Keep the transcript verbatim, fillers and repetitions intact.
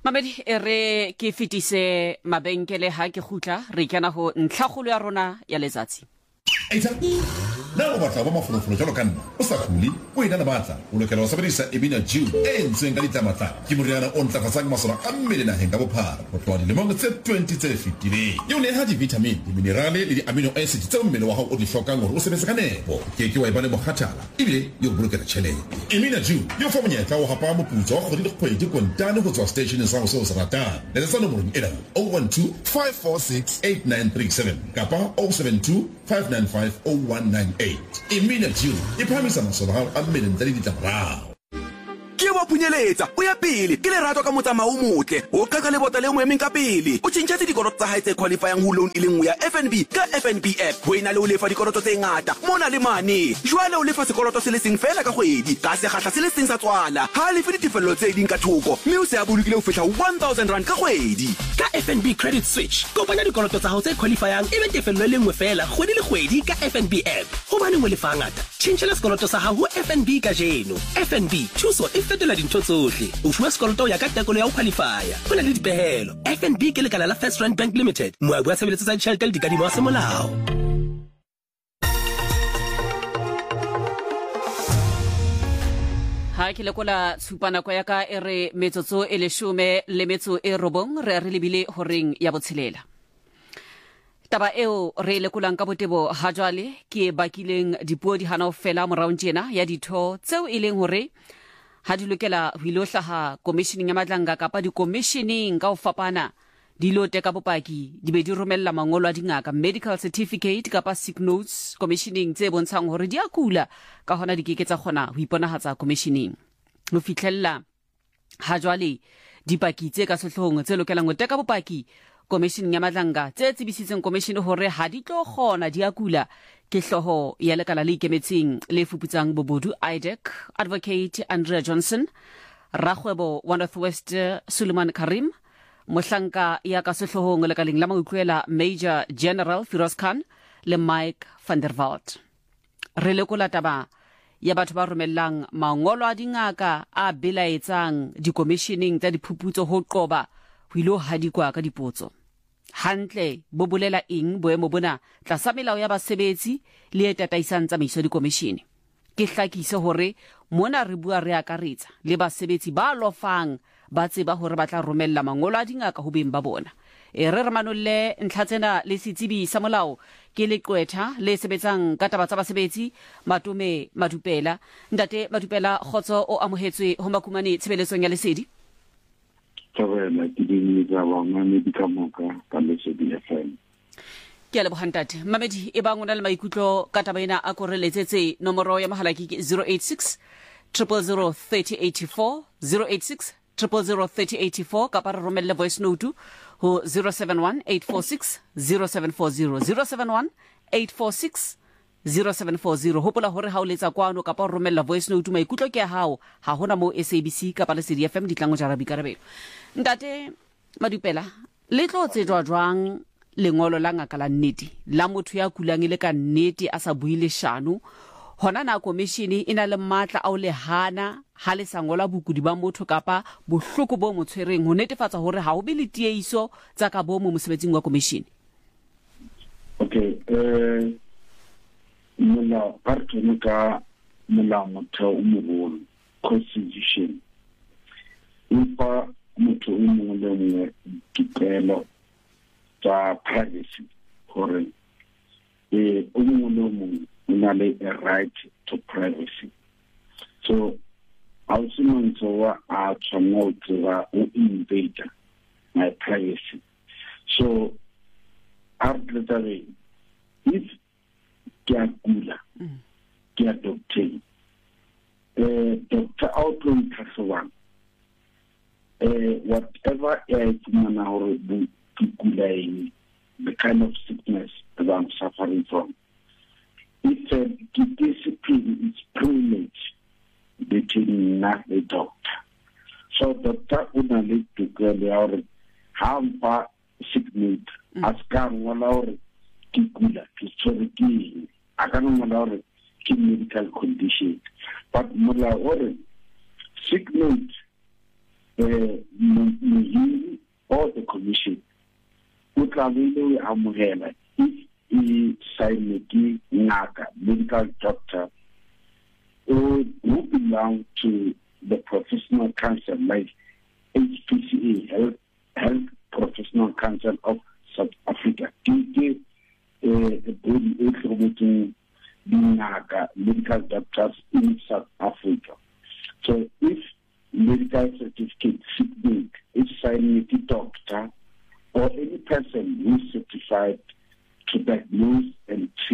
Mamedi ere ke fitise mabenkele ha ke khutla re kana ho ntlhagolo ya rona ya letsatsi. Aitha na o batla ba mafolofolo jalo ka nna o sa khuli o ina na batla o lokela ho sebedisa Emina Jew e ntseng ka ditsamata ke moriana o ntlafatsang masole a mmele naheng ka bophara ho tloha dilemong tse twenty tse fetileng yo ne ha di-vitamin di-minerale le di-amino acids tse mmele wa hao o di hlokang hore o sebetse ka nepo ke ke wa ibane mokhathala ebile yo bolokela tjhelete. Emina Jew yo fa monyetla o hapa moputso wa kgwedi le kgwedi kontane ho tswa stationeng sa ho se o se ratang le tsa nomorong ena oh one two five four six eight nine three seven kapa oh seven two five nine five oh one nine eight. Emina Jew e phamisa masole hao a mmele ntle le ditlamorao. Ke wa punyeletsa o ya pele ke le rato ka motsamao o motle o ka ka le botla le mo emeng ka pele o tshintshetse dikoloto tsa hae tse qualifying ho loan ile nngwe ya F N B ka F N B app ho ina le o lefa dikoloto tse ngata mona le mane jwale o lefa sekoloto se le seng fela ka kgwedi ka se khatla se le seng sa tswala ha le fe ditefello tse ding ka thoko mme o se a bolokile ho fihla one thousand rand ka kgwedi ka F N B credit switch kopanya dikoloto tsa hao tse qualifying e be tefello le nngwe fela kgwedi le kgwedi ka F N B app ho bane mo lefa ngata tshintshela sekoloto sa hao ho F N B ka jeno. F N B thuso e fetola dintho tsohle o fuwa sekoloto ya ka tekolo ya ho qualifya ho na le dipehelo. F N B ke lekala la First Rand Bank Limited moabi wa tshebeletso tsa ditjhelete le dikadimo tsa molao. Ha ke lekola tshupana kwa ya ka ere metsotso e leshome le metso e robong re re lebile horeng ya botshelela. Taba eo re lekolang ka botebo ha jwale ke bakileng dipuo di hana ho fela morao tjena ya ditho tseo e leng hore ha di lokela ho ilohlaha commissioning ya matlanga kapa di commissioning ka ho fapana di lo teka bopaki di be di romella mangolo a dingaka medical certificate kapa sick notes commissioning tse bontshang hore di a kula ka hona di keketsa khona ho iponahatsa commissioning ho fitlhella ha jwale dipaki tse ka sehlohong tse lokelang ho teka bopaki commissioning ya matlanga tse tsebisitseng commission hore ha di tlo khona di a kula ke hloho ya lekala le ikemetseng le fuputsang bobodu I D E C advocate Andrea Johnson Rakhwebo wa North West Suleiman Karim mohlanka ya ka sehlohong lekaleng la mautlwela Major General Firoz Khan le Mike van der Walt. Re lekola taba ya batho ba romellang mangolo a dingaka a belaetsang di-commissioning tsa diphuputso ho qoba ho ilo hadikwa ka dipotso. Hantle bo bolela eng boemo bona tlasa melao ya basebetsi le e tataisang tsamaiso di commission. Ke hlakise hore mona re bua re akaretsa le basebetsi ba lofang ba tseba hore ba tla romella mangolo a dingaka ho beng ba bona. E re re manolle ntlha tsena le setsebi sa molao ke leqwetha le sebetsang ka taba tsa basebetsi Matume Madupela. Ntate Madupela khotso o amohetswe ho makumane tshebeletsong ya lesedi. Tsabela ke di tsa ba mamedi ka moka ka lesedi F M. Ke a lebohantate Mamedi e bang ona le maikutlo ka taba ena a koreletsetse nomoro ya mohala ke zero eight six zero zero zero three oh eight four zero eight six zero zero zero three oh eight four kapa re romelle voice note ho zero seven one eight four six zero seven four zero zero seven one eight four six zero seven four zero. Hopola hore ha o letsa kwano kapa romella voice note maikutlo ke a hao ha hona mo S A B C kapa lesedi F M ditlango jara bikarabelo. Ntate Madupela le tlo tsejwa jwang lengolo la ngaka la nnete la motho ya kulang ile ka nnete a sa buile shano hona na commission ina le matla a o le hana ha le sangola bukudi ba motho kapa bohloko bo motshwereng ho netefatsa hore ha o be le tieiso tsa ka bo mo mosebetsing wa commission. Okay, eh mola partene ka mola motho o mogolo constitution impa motho o mongwe le mongwe dipelo tsa privacy hore eh o mongwe le mongwe o na le a right to privacy. So also so a tshwanelo tsa o invade my privacy. So after that if ke kula ke doctor eh doctor auto intervene eh whatever is mana hore bu kula the kind of sickness that I'm suffering from, it's a discipline is privilege between not the doctor. So doctor una le to go there hampa sickness as can one hour kikula historically I can't know medical condition but mula or sickness mohiri or the commission o tla be a amogela if e sign ke ngaka, medical doctor, or who belong to the professional council like H P C A, Health, Health Professional Council of South Africa. Ke the body e promoting the medical doctors in South Africa. So if medical certificate feedback is signed with the doctor or any person who is certified to diagnose and treat